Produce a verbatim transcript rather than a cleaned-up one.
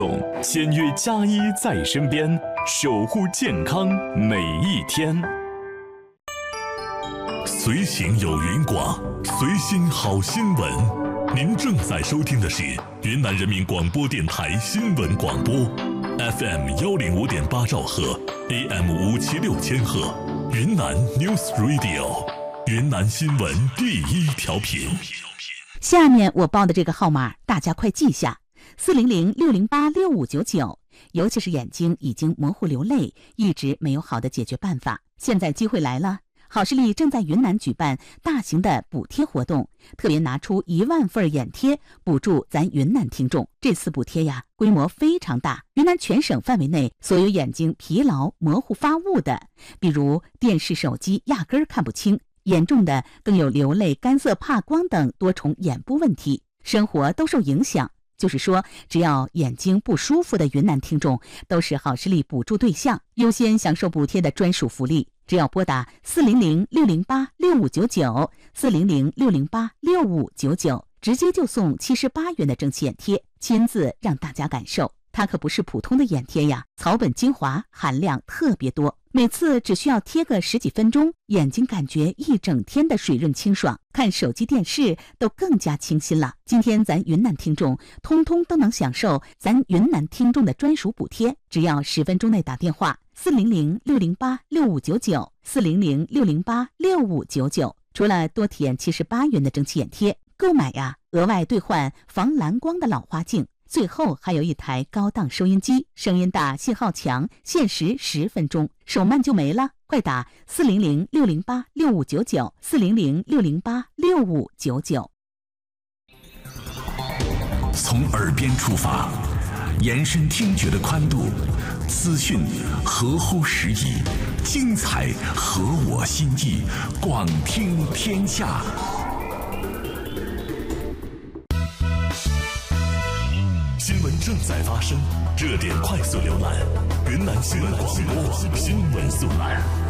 签约加一在身边，守护健康每一天。 随行有云广，随心好新闻。您正在收听的是云南人民广播电台新闻广播 ，F M 幺零五点八兆赫 ，A M 五七六千赫，云南 News Radio， 云南新闻第一调频。 下面我报的这个号码，大家快记下：四零零六零八六五九九。尤其是眼睛已经模糊流泪，一直没有好的解决办法。现在机会来了，好视力正在云南举办大型的补贴活动，特别拿出一万份眼贴补助咱云南听众。这次补贴呀，规模非常大，云南全省范围内所有眼睛疲劳、模糊发雾的，比如电视、手机压根儿看不清，严重的更有流泪、干涩、怕光等多重眼部问题，生活都受影响。就是说，只要眼睛不舒服的云南听众都是好视力补助对象，优先享受补贴的专属福利。只要拨打四零零六零八六五九九 四零零六零八六五九九，直接就送七十八元的蒸汽眼贴，亲自让大家感受。它可不是普通的眼贴呀，草本精华，含量特别多，每次只需要贴个十几分钟，眼睛感觉一整天的水润清爽，看手机电视都更加清新了。今天咱云南听众通通都能享受咱云南听众的专属补贴，只要十分钟内打电话四零零六零八六五九九 四零零六零八六五九九，除了多体验七十八元的蒸汽眼贴，购买呀额外兑换防蓝光的老花镜。最后还有一台高档收音机，声音大，信号强，限时十分钟，手慢就没了。快打四零零六零八六五九九 四零零六零八六五九九。 从耳边出发，延伸听觉的宽度，资讯合乎时宜，精彩合我心意，广听天下。新闻正在发生，热点快速浏览，云南新闻广播新闻速览。